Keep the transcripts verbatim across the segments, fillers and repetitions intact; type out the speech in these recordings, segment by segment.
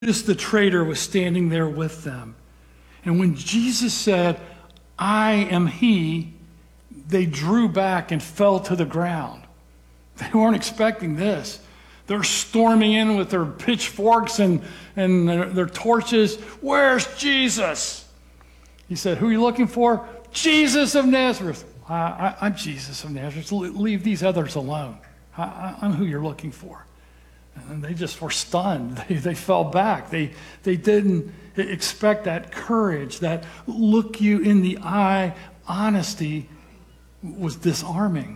Judas the traitor was standing there with them. And when Jesus said, "I am he," they drew back and fell to the ground. They weren't expecting this. They're storming in with their pitchforks and, and their, their torches. "Where's Jesus?" He said, "Who are you looking for?" "Jesus of Nazareth." I, I, I'm Jesus of Nazareth. Leave these others alone. I, I, I'm who you're looking for. And they just were stunned. They, they fell back. They, they didn't expect that courage, that look you in the eye honesty was disarming.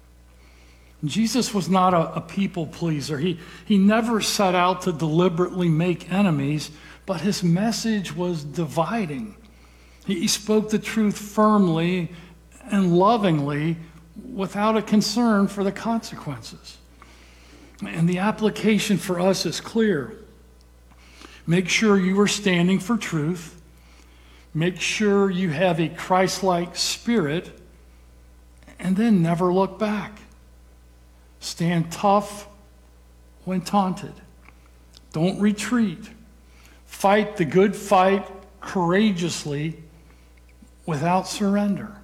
Jesus was not a, a people pleaser. He, he never set out to deliberately make enemies, but his message was dividing. He, he spoke the truth firmly and lovingly without a concern for the consequences. And the application for us is clear. Make sure you are standing for truth. Make sure you have a Christ-like spirit, and then never look back. Stand tough when taunted. Don't retreat. Fight the good fight courageously without surrender.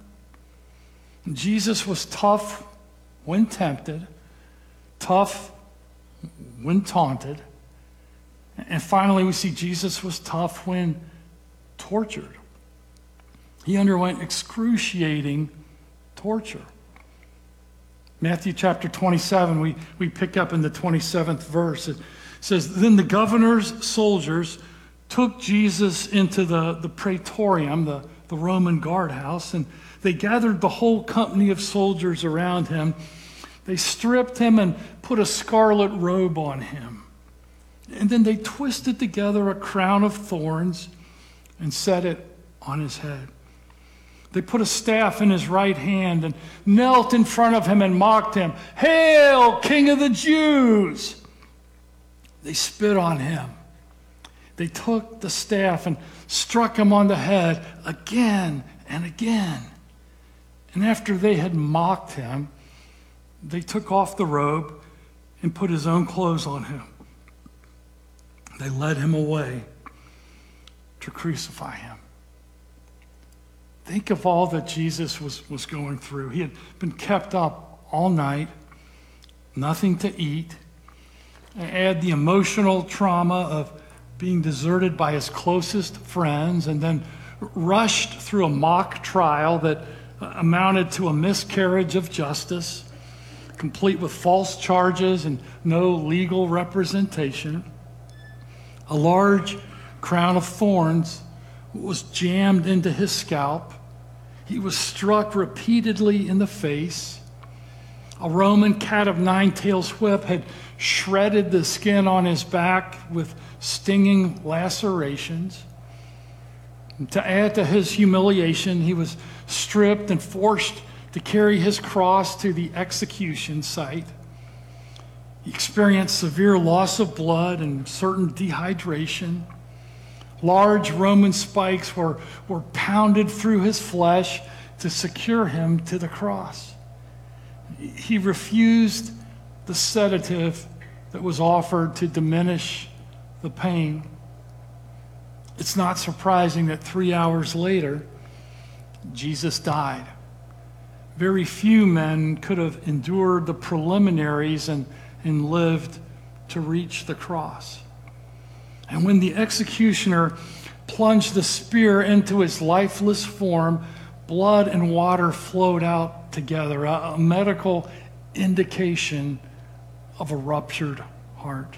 Jesus was tough when tempted, tough when taunted, and finally we see Jesus was tough when tortured. He underwent excruciating torture. Matthew chapter twenty-seven, we, we pick up in the twenty-seventh verse. It says, "Then the governor's soldiers took Jesus into the, the praetorium, the, the Roman guardhouse, and they gathered the whole company of soldiers around him. They stripped him and put a scarlet robe on him. And then they twisted together a crown of thorns and set it on his head. They put a staff in his right hand and knelt in front of him and mocked him. 'Hail, King of the Jews!' They spit on him. They took the staff and struck him on the head again and again. And after they had mocked him, they took off the robe and put his own clothes on him. They led him away to crucify him." Think of all that Jesus was, was going through. He had been kept up all night, nothing to eat. Add the emotional trauma of being deserted by his closest friends and then rushed through a mock trial that amounted to a miscarriage of justice, complete with false charges and no legal representation. A large crown of thorns was jammed into his scalp. He was struck repeatedly in the face. A Roman cat of nine tails whip had shredded the skin on his back with stinging lacerations. And to add to his humiliation, he was stripped and forced to carry his cross to the execution site. He experienced severe loss of blood and certain dehydration. Large Roman spikes were, were pounded through his flesh to secure him to the cross. He refused the sedative that was offered to diminish the pain. It's not surprising that three hours later, Jesus died. Very few men could have endured the preliminaries and, and lived to reach the cross. And when the executioner plunged the spear into his lifeless form, blood and water flowed out together, a, a medical indication of a ruptured heart.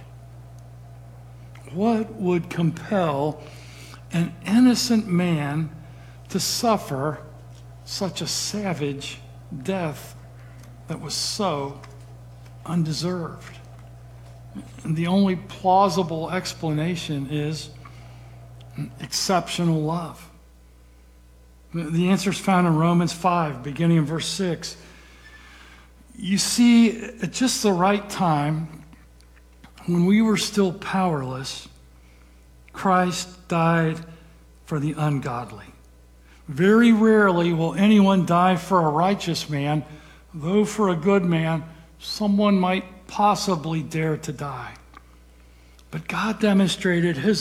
What would compel an innocent man to suffer such a savage death that was so undeserved? And the only plausible explanation is exceptional love. The answer is found in Romans five, beginning in verse six. You see, at just the right time, when we were still powerless, Christ died for the ungodly. Very rarely will anyone die for a righteous man, though for a good man, someone might possibly dare to die. But God demonstrated his